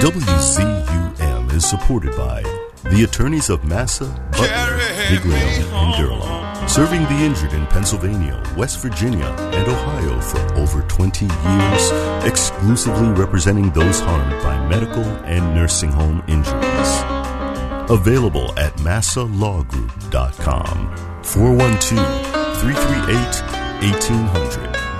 WZUM is supported by the attorneys of Massa, Butler, Bigley, and Durham, serving the injured in Pennsylvania, West Virginia, and Ohio for over 20 years, exclusively representing those harmed by medical and nursing home injuries. Available at massalawgroup.com, 412-338-1800.